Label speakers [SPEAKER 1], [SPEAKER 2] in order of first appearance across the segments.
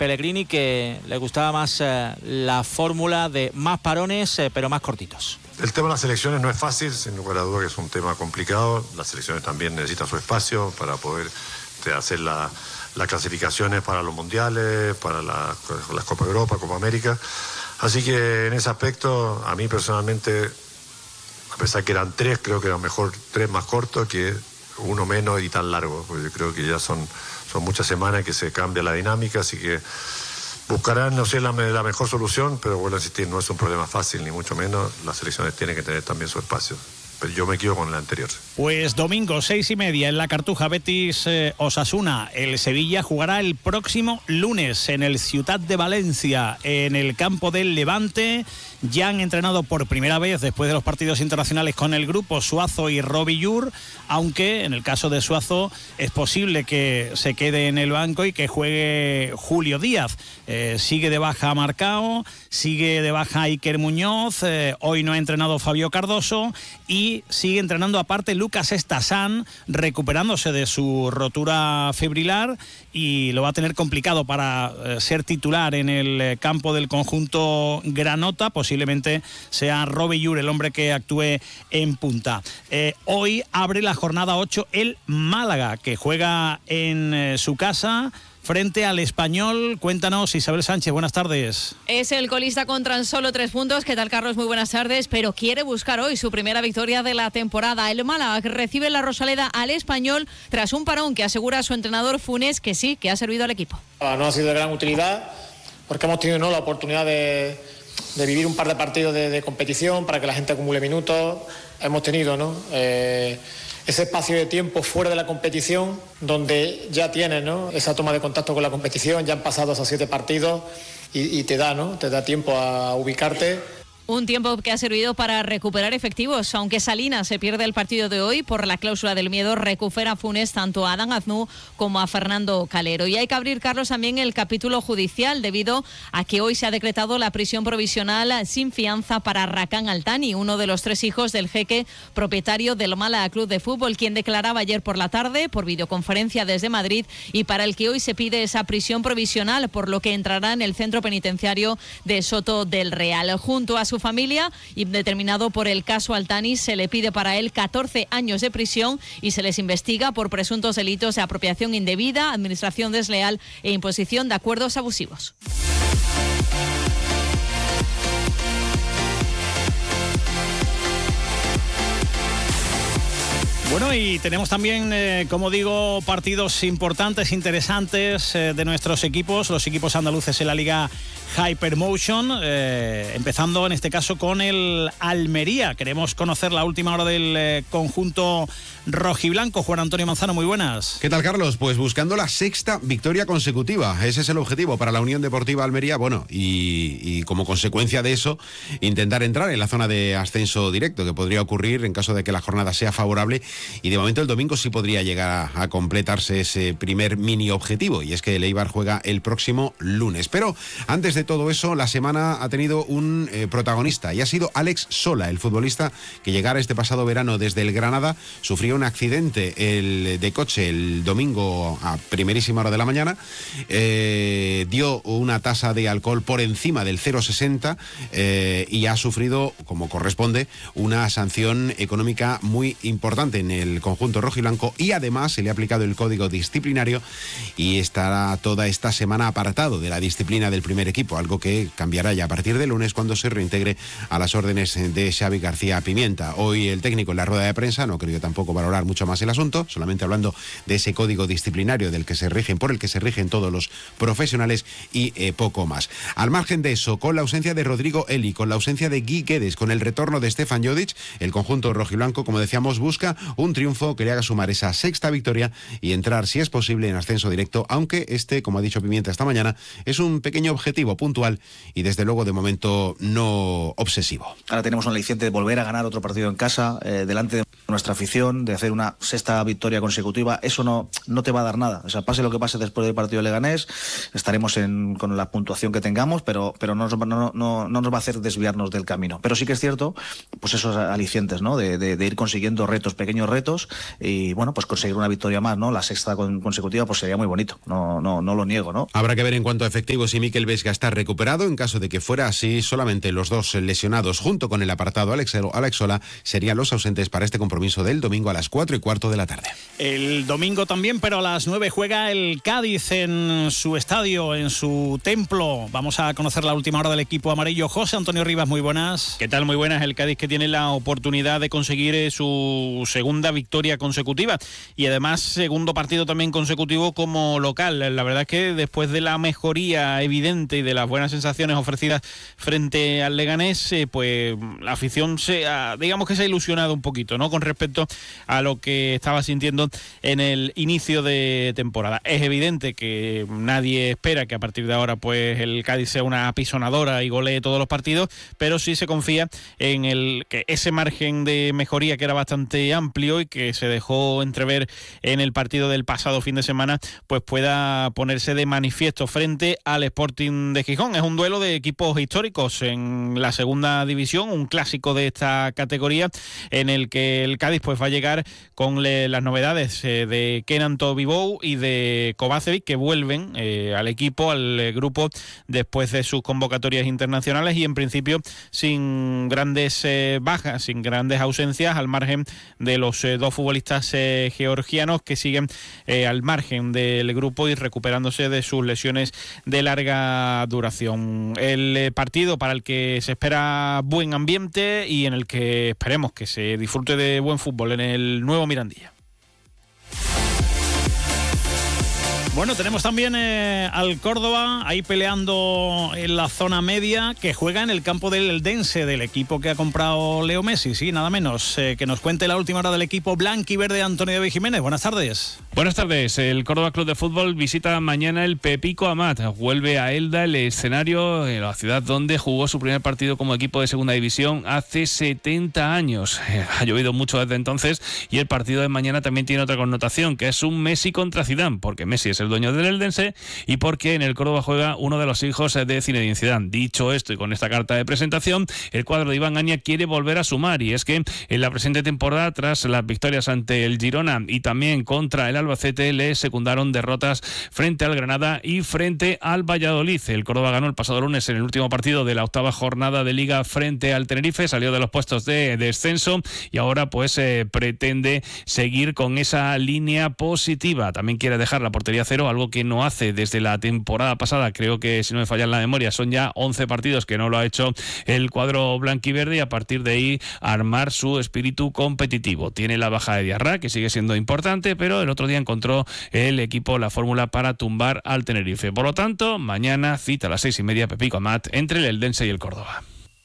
[SPEAKER 1] Pellegrini, que le gustaba más la fórmula de más parones, pero más cortitos.
[SPEAKER 2] El tema de las selecciones no es fácil, sin lugar a duda que es un tema complicado. Las selecciones también necesitan su espacio para poder hacer las clasificaciones para los mundiales, para las Copa Europa, Copa América. Así que en ese aspecto, a mí personalmente, a pesar que eran 3, creo que era mejor 3 más cortos que uno menos y tan largo, porque yo creo que ya son muchas semanas que se cambia la dinámica, así que buscarán, no sé, la mejor solución, pero vuelvo a insistir, no es un problema fácil, ni mucho menos. Las selecciones tienen que tener también su espacio. Pero yo me quedo con el anterior.
[SPEAKER 3] Pues domingo, 6:30 en la Cartuja, Betis Osasuna. El Sevilla jugará el próximo lunes en el Ciutat de Valencia, en el campo del Levante. Ya han entrenado por primera vez después de los partidos internacionales con el grupo Suazo y Robbie Llur, aunque en el caso de Suazo es posible que se quede en el banco y que juegue Julio Díaz. Sigue de baja Marcao, sigue de baja Iker Muñoz, hoy no ha entrenado Fabio Cardoso y sigue entrenando aparte Lucas Estasán, recuperándose de su rotura fibrilar, y lo va a tener complicado para ser titular en el campo del conjunto granota. Posiblemente sea Robbie Llur el hombre que actúe en punta. Hoy abre la jornada 8 el Málaga, que juega en su casa frente al Español. Cuéntanos, Isabel Sánchez, buenas tardes.
[SPEAKER 4] Es el colista con tan solo 3 puntos. ¿Qué tal, Carlos? Muy buenas tardes, pero quiere buscar hoy su primera victoria de la temporada. El Málaga recibe la Rosaleda al Español tras un parón que asegura su entrenador Funes que sí, que ha servido al equipo.
[SPEAKER 5] No ha sido de gran utilidad porque hemos tenido la oportunidad de vivir un par de partidos de competición para que la gente acumule minutos. Hemos tenido ese espacio de tiempo fuera de la competición donde ya tienes esa toma de contacto con la competición. Ya han pasado esos 7 partidos y te da tiempo a ubicarte.
[SPEAKER 4] Un tiempo que ha servido para recuperar efectivos. Aunque Salinas se pierde el partido de hoy por la cláusula del miedo, recupera Funes tanto a Adán Aznou como a Fernando Calero. Y hay que abrir, Carlos, también el capítulo judicial, debido a que hoy se ha decretado la prisión provisional sin fianza para Rakan Altani, uno de los 3 hijos del jeque propietario del Málaga Club de Fútbol, quien declaraba ayer por la tarde por videoconferencia desde Madrid, y para el que hoy se pide esa prisión provisional, por lo que entrará en el centro penitenciario de Soto del Real. Junto a su familia, y determinado por el caso Altani, se le pide para él 14 años de prisión y se les investiga por presuntos delitos de apropiación indebida, administración desleal e imposición de acuerdos abusivos.
[SPEAKER 3] Bueno, y tenemos también, como digo, partidos importantes, interesantes de nuestros equipos, los equipos andaluces en la Liga Hypermotion, empezando en este caso con el Almería. Queremos conocer la última hora del conjunto rojiblanco. Juan Antonio Manzano, muy buenas.
[SPEAKER 6] ¿Qué tal, Carlos? Pues buscando la 6ª victoria consecutiva. Ese es el objetivo para la Unión Deportiva Almería. Bueno, y como consecuencia de eso, intentar entrar en la zona de ascenso directo, que podría ocurrir en caso de que la jornada sea favorable. Y de momento el domingo sí podría llegar a completarse ese primer mini objetivo, y es que el Eibar juega el próximo lunes. Pero antes de todo eso, la semana ha tenido un protagonista, y ha sido Alex Sola, el futbolista que llegara este pasado verano desde el Granada. Sufrió un accidente de coche el domingo a primerísima hora de la mañana, dio una tasa de alcohol por encima del 0,60 y ha sufrido, como corresponde, una sanción económica muy importante en el conjunto rojiblanco, y además se le ha aplicado el código disciplinario y estará toda esta semana apartado de la disciplina del primer equipo, algo que cambiará ya a partir de lunes, cuando se reintegre a las órdenes de Xavi García Pimienta. Hoy el técnico en la rueda de prensa no querido tampoco valorar mucho más el asunto, solamente hablando de ese código disciplinario por el que se rigen todos los profesionales y poco más. Al margen de eso, con la ausencia de Rodrigo Eli, con la ausencia de Guy Guedes, con el retorno de Stefan Jodic, el conjunto rojiblanco, como decíamos, busca un triunfo que le haga sumar esa 6ª victoria y entrar, si es posible, en ascenso directo, aunque como ha dicho Pimienta esta mañana, es un pequeño objetivo puntual y desde luego de momento no obsesivo.
[SPEAKER 7] Ahora tenemos un aliciente de volver a ganar otro partido en casa delante de nuestra afición, de hacer una sexta victoria consecutiva. Eso no te va a dar nada. O sea, pase lo que pase después del partido de Leganés, estaremos con la puntuación que tengamos, pero no nos va a hacer desviarnos del camino. Pero sí que es cierto, pues esos alicientes, ¿no? De ir consiguiendo retos, pequeños retos, y bueno, pues conseguir una victoria más, ¿no? La sexta consecutiva, pues sería muy bonito. No lo niego, ¿no?
[SPEAKER 6] Habrá que ver en cuanto a efectivos si Mikel Vesga está recuperado. En caso de que fuera así, solamente los dos lesionados junto con el apartado Alex Ola serían los ausentes para este compromiso del domingo a las 4:15 de la tarde.
[SPEAKER 3] El domingo también, pero a las 9 juega el Cádiz en su estadio, en su templo. Vamos a conocer la última hora del equipo amarillo. José Antonio Rivas, muy buenas.
[SPEAKER 8] ¿Qué tal? Muy buenas. El Cádiz que tiene la oportunidad de conseguir su segunda victoria consecutiva y además segundo partido también consecutivo como local. La verdad es que después de la mejoría evidente y de las buenas sensaciones ofrecidas frente al Leganés, pues la afición digamos que se ha ilusionado un poquito, ¿no? Con respecto a lo que estaba sintiendo en el inicio de temporada. Es evidente que nadie espera que a partir de ahora pues el Cádiz sea una apisonadora y golee todos los partidos, pero sí se confía en que ese margen de mejoría que era bastante amplio y que se dejó entrever en el partido del pasado fin de semana, pues pueda ponerse de manifiesto frente al Sporting de Gijón. Es un duelo de equipos históricos en la segunda división, un clásico de esta categoría en el que el Cádiz pues va a llegar con las novedades de Kenan Tobibou y de Kovacevic, que vuelven al equipo, al grupo, después de sus convocatorias internacionales y en principio sin grandes bajas, sin grandes ausencias, al margen de los dos futbolistas georgianos que siguen al margen del grupo y recuperándose de sus lesiones de larga duración. El partido para el que se espera buen ambiente y en el que esperemos que se disfrute de buen fútbol en el nuevo Mirandilla.
[SPEAKER 3] Bueno, tenemos también al Córdoba ahí peleando en la zona media, que juega en el campo del Eldense, del equipo que ha comprado Leo Messi, sí, nada menos. Que nos cuente la última hora del equipo blanquiverde, Antonio David Jiménez. Buenas tardes.
[SPEAKER 9] Buenas tardes. El Córdoba Club de Fútbol visita mañana el Pepico Amat. Vuelve a Elda, el escenario, en la ciudad donde jugó su primer partido como equipo de segunda división hace 70 años. Ha llovido mucho desde entonces y el partido de mañana también tiene otra connotación, que es un Messi contra Zidane, porque Messi es el dueño del Eldense y porque en el Córdoba juega uno de los hijos de Zinedine Zidane. Dicho esto y con esta carta de presentación, el cuadro de Iván Aña quiere volver a sumar, y es que en la presente temporada, tras las victorias ante el Girona y también contra el Albacete, le secundaron derrotas frente al Granada y frente al Valladolid. El Córdoba ganó el pasado lunes en el último partido de la octava jornada de Liga frente al Tenerife, salió de los puestos de descenso y ahora pues pretende seguir con esa línea positiva. También quiere dejar la portería cero, algo que no hace desde la temporada pasada. Creo que, si no me falla la memoria, son ya 11 partidos que no lo ha hecho el cuadro blanquiverde, y a partir de ahí armar su espíritu competitivo. Tiene la baja de Diarra, que sigue siendo importante, pero el otro día encontró el equipo la fórmula para tumbar al Tenerife. Por lo tanto, mañana cita a las 6:30 Pepico Amat entre el Eldense y el Córdoba.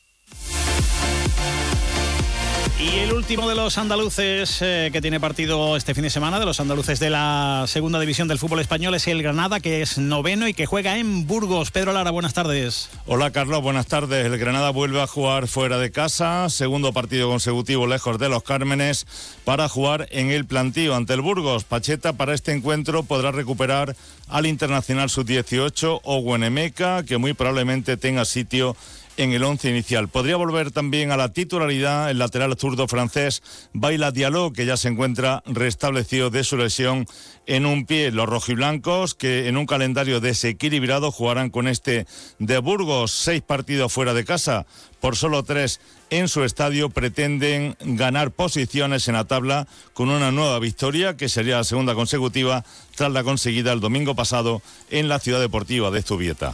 [SPEAKER 3] Y el último de los andaluces que tiene partido este fin de semana, de los andaluces de la segunda división del fútbol español, es el Granada, que es noveno y que juega en Burgos. Pedro Lara, buenas tardes.
[SPEAKER 10] Hola Carlos, buenas tardes. El Granada vuelve a jugar fuera de casa, segundo partido consecutivo lejos de los Cármenes, para jugar en el Plantío ante el Burgos. Pacheta para este encuentro podrá recuperar al internacional sub-18 Owen Emeka, que muy probablemente tenga sitio en el 11 inicial. Podría volver también a la titularidad el lateral zurdo francés Baila Diallo, que ya se encuentra restablecido de su lesión en un pie. Los rojiblancos, que en un calendario desequilibrado jugarán con este de Burgos, 6 partidos fuera de casa, por solo 3 en su estadio, pretenden ganar posiciones en la tabla con una nueva victoria, que sería la segunda consecutiva tras la conseguida el domingo pasado en la Ciudad Deportiva de Zubieta.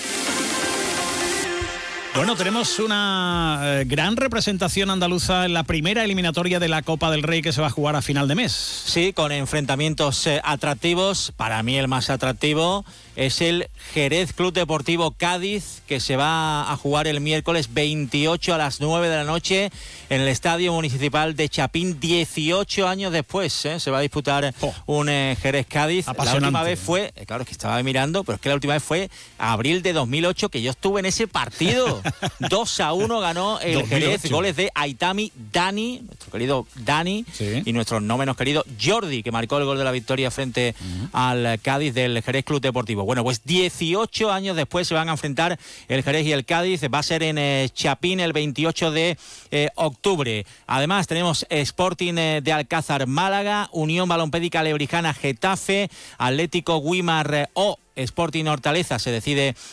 [SPEAKER 3] Bueno, tenemos una gran representación andaluza en la primera eliminatoria de la Copa del Rey, que se va a jugar a final de mes.
[SPEAKER 1] Sí, con enfrentamientos atractivos. Para mí el más atractivo es el Jerez Club Deportivo Cádiz, que se va a jugar el miércoles 28 a las 9 de la noche en el Estadio Municipal de Chapín. 18 años después se va a disputar un Jerez Cádiz. La última vez fue, claro, es que estaba mirando, pero es que la última vez fue abril de 2008, que yo estuve en ese partido. 2-1 ganó el
[SPEAKER 3] 2008.
[SPEAKER 1] Jerez, goles de Aitami, Dani, nuestro querido Dani,
[SPEAKER 3] Sí.
[SPEAKER 1] y nuestro no menos querido Jordi, que marcó el gol de la victoria frente al Cádiz del Jerez Club Deportivo. Bueno, pues 18 años después se van a enfrentar el Jerez y el Cádiz. Va a ser en Chapín el 28 de octubre. Además tenemos Sporting de Alcázar Málaga, Unión Balompédica Lebrijana Getafe, Atlético Guimar o Sporting Hortaleza se decide